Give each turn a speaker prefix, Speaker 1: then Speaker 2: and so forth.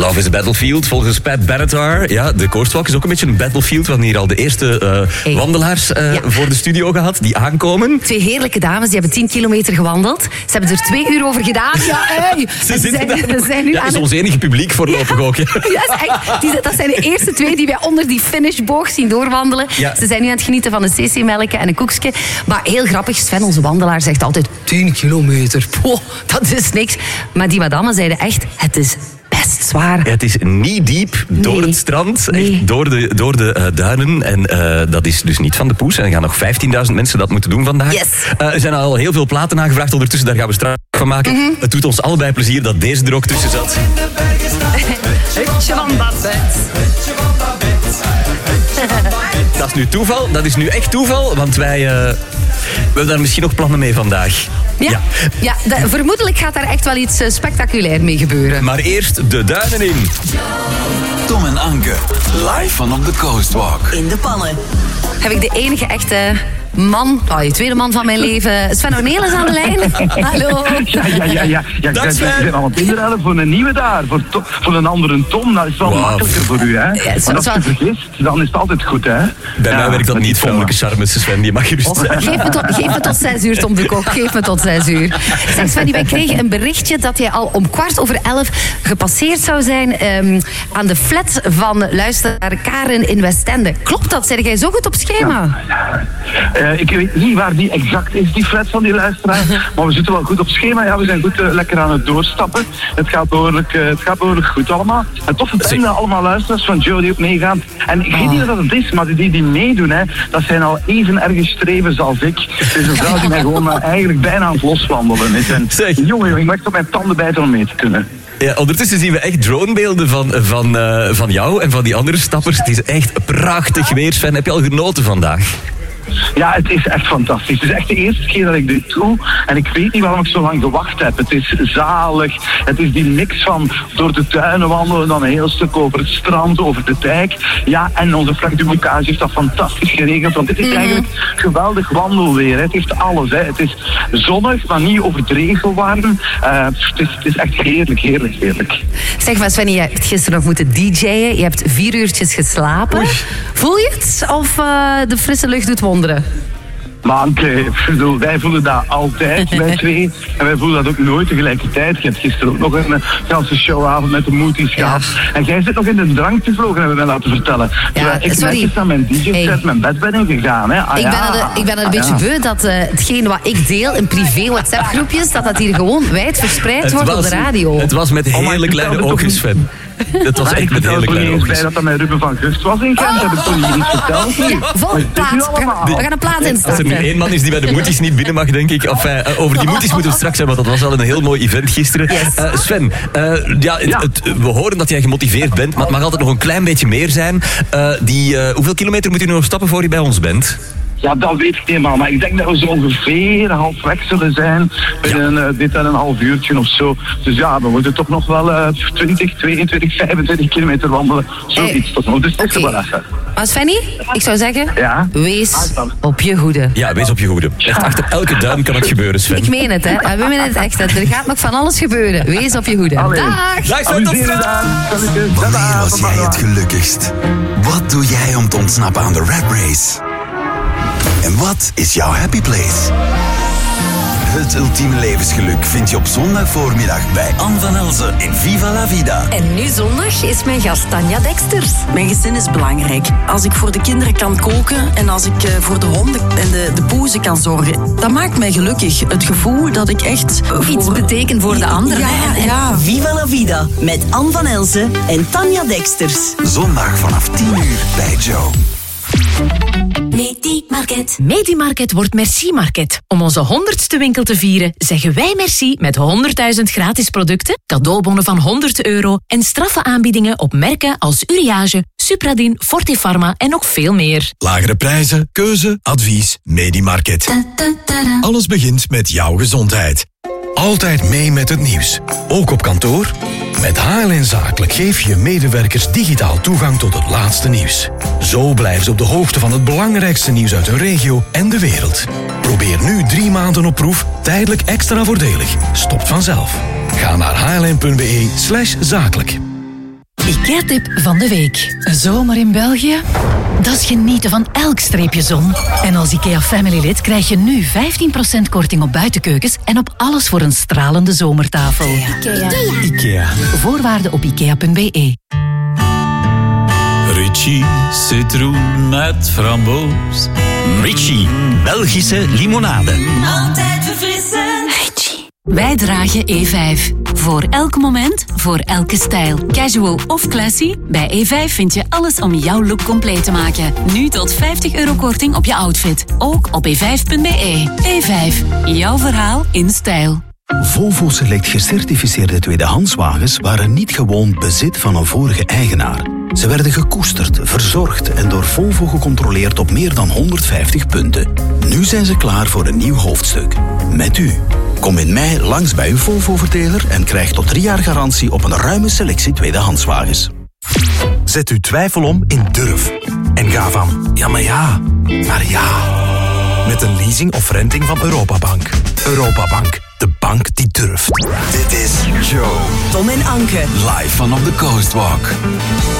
Speaker 1: Love is a Battlefield, volgens Pat Benatar. Ja, de Coastwalk is ook een beetje een battlefield. We hadden hier al de eerste wandelaars voor de studio gehad, die aankomen.
Speaker 2: 2 heerlijke dames, die hebben 10 kilometer gewandeld. Ze hebben er 2 uur over gedaan. Ja, hey.
Speaker 1: Ze zijn nu is ons enige publiek voorlopig ook. Ja,
Speaker 2: dat zijn de eerste 2 die wij onder die finishboog zien doorwandelen. Ja. Ze zijn nu aan het genieten van een cc-melkje en een koekje. Maar heel grappig, Sven, onze wandelaar, zegt altijd 10 kilometer. Poh, dat is niks. Maar die madame zeiden echt, het is best zwaar.
Speaker 1: Het is niet diep door het strand, echt door de duinen. En dat is dus niet van de poes. En er gaan nog 15.000 mensen dat moeten doen vandaag.
Speaker 2: Yes.
Speaker 1: Er zijn al heel veel platen aangevraagd ondertussen, daar gaan we straks van maken. Mm-hmm. Het doet ons allebei plezier dat deze er ook tussen zat. Dat is nu toeval, dat is nu echt toeval, want wij hebben daar misschien nog plannen mee vandaag.
Speaker 2: Ja, vermoedelijk gaat daar echt wel iets spectaculair mee gebeuren.
Speaker 1: Maar eerst de duinen in.
Speaker 3: Tom en Anke, live van op de Coastwalk.
Speaker 2: In de pannen. Heb ik de enige echte man, je tweede man van mijn leven, Sven Ornelis aan de lijn. Hallo.
Speaker 4: Ja. Ik ben al op inruilen voor een nieuwe daar. Voor een andere Tom. Dat is wel makkelijker voor u, hè. Ja, als je vergist, dan is het altijd goed, hè.
Speaker 1: Bij mij werkt dat niet, vrouwelijke charme, Sven. Die mag je rust zijn.
Speaker 2: Geef me tot 6 uur, Tom de Kok. Geef me tot 6 uur. Zeg, Sven, wij kregen een berichtje dat jij al om 11:15 gepasseerd zou zijn aan de flat van luisteraar Karen in Westende. Klopt dat? Zeg jij zo goed op schema?
Speaker 4: Ik weet niet waar die exact is, die flat van die luisteraar. Maar we zitten wel goed op schema. Ja, we zijn goed lekker aan het doorstappen. Het gaat behoorlijk goed allemaal. En toffe bende, allemaal luisteraars van Joe die ook meegaan. En ik weet niet wat het is, maar die meedoen, hè, dat zijn al even erge strevens als ik. Het is een vrouw die mij gewoon eigenlijk bijna aan het loswandelen is. En jongen, ik mag op mijn tanden bijten om mee te kunnen.
Speaker 1: Ja, ondertussen zien we echt dronebeelden van jou en van die andere stappers. Het is echt prachtig weer, Sven. Heb je al genoten vandaag?
Speaker 4: Ja, het is echt fantastisch. Het is echt de eerste keer dat ik dit doe. En ik weet niet waarom ik zo lang gewacht heb. Het is zalig. Het is die mix van door de tuinen wandelen, dan een heel stuk over het strand, over de dijk. Ja, en onze Frank Dumoncage heeft dat fantastisch geregeld. Want dit is eigenlijk geweldig wandelweer. Hè. Het heeft alles. Hè. Het is zonnig, maar niet overdreven warm. Het is echt heerlijk.
Speaker 2: Zeg maar, Sven, je hebt gisteren nog moeten DJ'en. Je hebt 4 uurtjes geslapen. Oei. Voel je het? Of de frisse lucht doet wonderen?
Speaker 4: Maar wij voelen dat altijd, wij 2. En wij voelen dat ook nooit tegelijkertijd. Je hebt gisteren ook nog een ganse showavond met de Mooties gehad. En jij zit nog in de drank te vlogen, hebben we mij laten vertellen. Ik ben naar mijn DJ-set mijn bed ben ingegaan. Hè.
Speaker 2: Ik ben er een beetje beu dat hetgeen wat ik deel in privé WhatsApp-groepjes, dat hier gewoon wijd verspreid wordt op de radio.
Speaker 1: Het was met hele kleine oogjes, Sven. Dat was echt met hele kleine oogjes.
Speaker 4: Ik dat dat met Ruben van Gust was in Gent. Heb ik toch niet iets verteld?
Speaker 2: Vol plaat. We gaan een plaat instarten.
Speaker 1: Als er nu 1 man is die bij de Mooties niet binnen mag, denk ik. Over die Mooties moeten we straks hebben, want dat was wel een heel mooi event gisteren. Yes. Sven, we horen dat jij gemotiveerd bent, maar het mag altijd nog een klein beetje meer zijn. Hoeveel kilometer moet je nu nog stappen voor je bij ons bent?
Speaker 4: Ja, dat weet ik niet helemaal. Maar ik denk dat we zo ongeveer half weg zullen zijn. Binnen dit en een half uurtje of zo. Dus ja, we moeten toch nog wel 20, 22, 25 kilometer wandelen. Zoiets tot nog. Dus dat is wel even.
Speaker 2: Maar Svenny, ik zou zeggen, wees op je hoede.
Speaker 1: Ja, wees op je hoede. Echt achter elke duim kan het gebeuren, Sven.
Speaker 2: Ik meen het, hè. We menen het echt. Er gaat nog van alles gebeuren. Wees op je hoede. Dag!
Speaker 1: Dag, Sven, tot straks!
Speaker 3: Wanneer was jij het gelukkigst? Wat doe jij om te ontsnappen aan de Rap Race? En wat is jouw happy place? Het ultieme levensgeluk vind je op zondag voormiddag bij Anne van Elzen in Viva la Vida.
Speaker 5: En nu zondag is mijn gast Tanja Dexters. Mijn gezin is belangrijk. Als ik voor de kinderen kan koken en als ik voor de honden en de poezen kan zorgen, dat maakt mij gelukkig. Het gevoel dat ik echt
Speaker 6: iets betekent voor de anderen.
Speaker 5: Ja.
Speaker 6: Viva la Vida met Anne van Elzen en Tanja Dexters.
Speaker 3: Zondag vanaf 10 uur bij Joe.
Speaker 6: Medimarket.
Speaker 7: Medimarket wordt Merci Market. Om onze 100ste winkel te vieren, zeggen wij merci met 100.000 gratis producten, cadeaubonnen van €100 en straffe aanbiedingen op merken als Uriage, Supradin, Fortifarma en nog veel meer.
Speaker 8: Lagere prijzen, keuze, advies, Medimarket. Alles begint met jouw gezondheid. Altijd mee met het nieuws. Ook op kantoor? Met HLN Zakelijk geef je medewerkers digitaal toegang tot het laatste nieuws. Zo blijven ze op de hoogte van het belangrijkste nieuws uit hun regio en de wereld. Probeer nu 3 maanden op proef, tijdelijk extra voordelig. Stopt vanzelf. Ga naar hln.be/zakelijk.
Speaker 7: IKEA-tip van de week. Een zomer in België? Dat is genieten van elk streepje zon. En als IKEA Family lid krijg je nu 15% korting op buitenkeukens en op alles voor een stralende zomertafel.
Speaker 9: IKEA.
Speaker 7: Voorwaarden op ikea.be.
Speaker 9: Ritchie citroen met framboos.
Speaker 10: Ritchie, Belgische limonade.
Speaker 6: Altijd verfrissend.
Speaker 7: Ritchie. Wij dragen E5. Voor elk moment, voor elke stijl. Casual of classy, bij E5 vind je alles om jouw look compleet te maken. Nu tot €50 korting op je outfit. Ook op e5.be. E5, jouw verhaal in stijl.
Speaker 11: Volvo Select gecertificeerde tweedehandswagens waren niet gewoon bezit van een vorige eigenaar. Ze werden gekoesterd, verzorgd en door Volvo gecontroleerd op meer dan 150 punten. Nu zijn ze klaar voor een nieuw hoofdstuk. Met u. Kom in mei langs bij uw Volvo-verteler en krijg tot 3 jaar garantie op een ruime selectie tweedehandswagens.
Speaker 12: Zet uw twijfel om in durf. En ga van ja, maar ja, naar ja. Met een leasing of renting van Europabank. Europabank, de bank die durft.
Speaker 3: Dit is Joe.
Speaker 6: Tom en Anke.
Speaker 3: Live van op de Coastwalk.